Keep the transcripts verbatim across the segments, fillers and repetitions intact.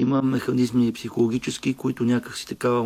има механизми психологически, които някак си така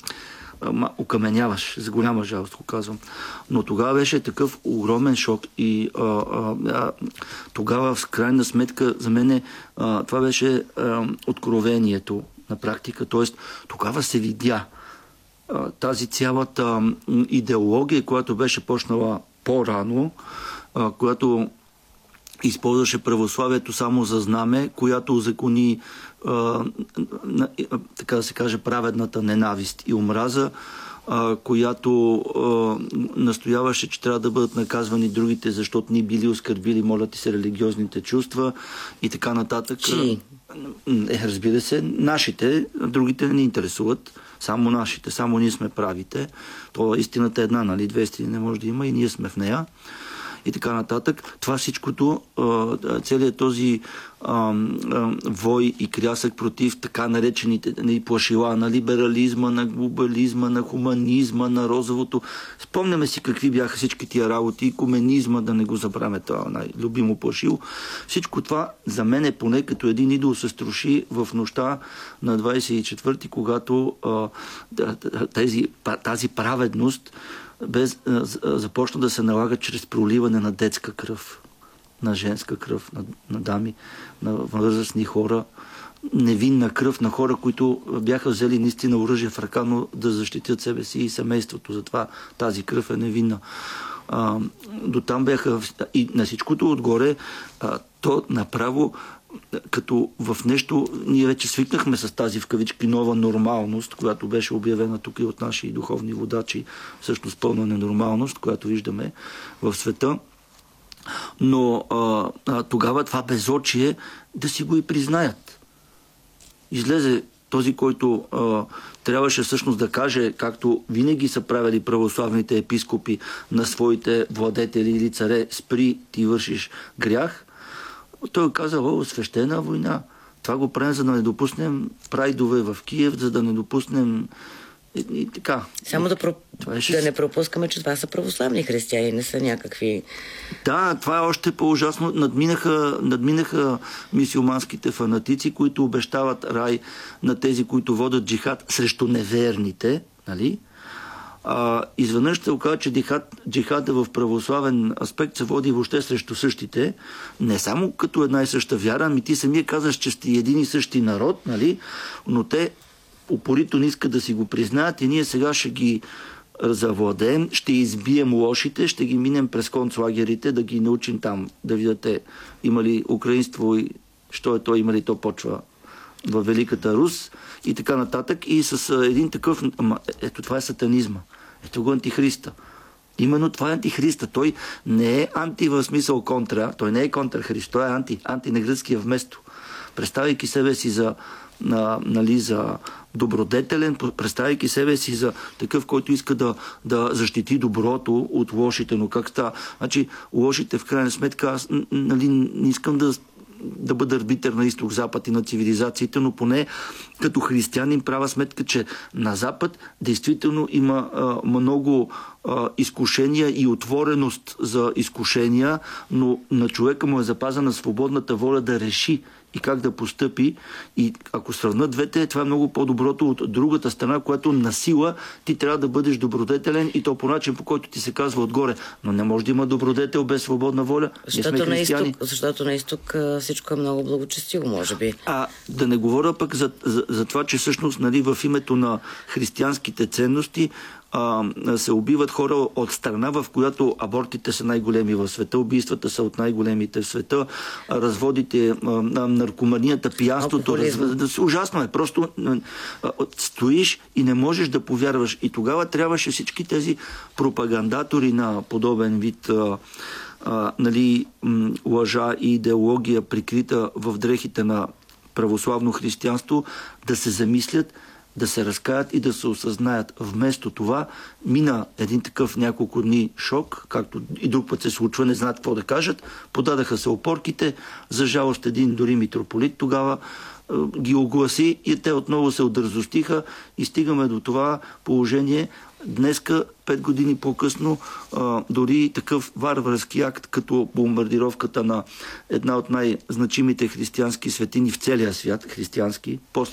окаменяваш, за голяма жалост го казвам. Но тогава беше такъв огромен шок и а, а, а, тогава в крайна сметка за мен а, това беше а, откровението на практика. Тоест тогава се видя а, тази цялата идеология, която беше почнала по-рано, а, която използваше православието само за знаме, която узакони, а, така да се каже, праведната ненавист и омраза, а, която а, настояваше, че трябва да бъдат наказвани другите, защото ни били оскърбили, молят се, религиозните чувства и така нататък. Чи? Е, разбира се, нашите, другите не ни интересуват, само нашите, само ние сме правите. То истината е една, нали, две истини не може да има и ние сме в нея. И така нататък. Това всичкото, целият този а, а, вой и крясък против така наречените нали, плашила на либерализма, на глобализма, на хуманизма, на розовото. Спомняме си какви бяха всички тия работи, комунизма, да не го забравяме, това най-любимо плашило. Всичко това за мен е поне като един идол се струши в нощта на двадесет и четвърти, когато а, тези, тази праведност без, а, започна да се налага чрез проливане на детска кръв, на женска кръв, на, на дами, на възрастни хора, невинна кръв на хора, които бяха взели наистина оръжие в ръка, но да защитят себе си и семейството. Затова тази кръв е невинна. А, до там бяха и на всичкото отгоре, а, то направо като в нещо, ние вече свикнахме с тази в кавички нова нормалност, която беше обявена тук и от наши духовни водачи, всъщност пълна ненормалност, която виждаме в света. Но а, а, тогава това безочие да си го и признаят. Излезе този, който а, трябваше всъщност да каже, както винаги са правили православните епископи на своите владетели или царе, спри, ти вършиш грях. Той каза, о, свещена война. Това го правим, за да не допуснем прайдове в Киев, за да не допуснем и, и така. Само да, про... ще... да не пропускаме, че това са православни християни, не са някакви... Да, това е още по-ужасно. Надминаха, надминаха мюсюлманските фанатици, които обещават рай на тези, които водят джихад срещу неверните, нали? А, изведнъж ще окаже, че джихад, джихада в православен аспект се води въобще срещу същите, не само като една и съща вяра, ами ти самия казаш, че сте един и същи народ, нали? Но те упорито не искат да си го признаят и ние сега ще ги завладеем, ще избием лошите, ще ги минем през концлагерите, да ги научим там, да видите има ли украинство и що е то, има ли то почва в Великата Рус и така нататък. И с един такъв... Ама, ето това е сатанизма. Ето го антихриста. Именно това е антихриста. Той не е анти в смисъл контра. Той не е контрхрист. Той е анти. Анти на гръцкия вместо. Представяйки себе си за, на, нали, за добродетелен, представяйки себе си за такъв, който иска да, да защити доброто от лошите. Но как ста? Значи, лошите в крайна сметка, аз нали, не искам да да бъда арбитър на изток-запад и на цивилизациите, но поне като християнин права сметка, че на Запад действително има а, много а, изкушения и отвореност за изкушения, но на човека му е запазена свободната воля да реши и как да постъпи. И ако сравнат двете, това е много по-доброто от другата страна, която на сила ти трябва да бъдеш добродетелен и то по начин, по който ти се казва отгоре. Но не може да има добродетел без свободна воля. Защото на изток, защото на изток всичко е много благочестиво, може би. А да не говоря пък за, за, за това, че всъщност нали, в името на християнските ценности а, се убиват хора от страна, в която абортите са най-големи в света, убийствата са от най-големите в света, разводите, а, наркоманията, пиянството. Раз... Ужасно е. Просто а, стоиш и не можеш да повярваш. И тогава трябваше всички тези пропагандатори на подобен вид а, а, нали, м, лъжа и идеология, прикрита в дрехите на православно християнство, да се замислят, да се разкаят и да се осъзнаят. Вместо това мина един такъв няколко дни шок, както и друг път се случва, не знаят какво да кажат. Подадаха се опорките, за жалост един дори митрополит тогава е, ги огласи и те отново се отдързостиха и стигаме до това положение. Днеска, пет години по-късно, а, дори такъв варварски акт, като бомбардировката на една от най-значимите християнски светини в целия свят, християнски, после